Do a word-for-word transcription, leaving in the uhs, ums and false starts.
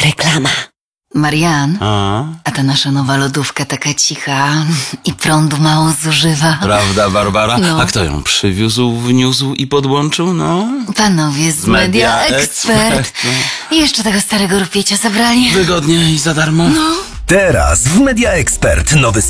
Reklama. Marian, A? a ta nasza nowa lodówka taka cicha i prądu mało zużywa. Prawda, Barbara? No. A kto ją przywiózł, wniósł i podłączył? No? Panowie z Media Expert. I jeszcze tego starego rupiecia zabrali. Wygodnie i za darmo? No. Teraz w Media Expert nowy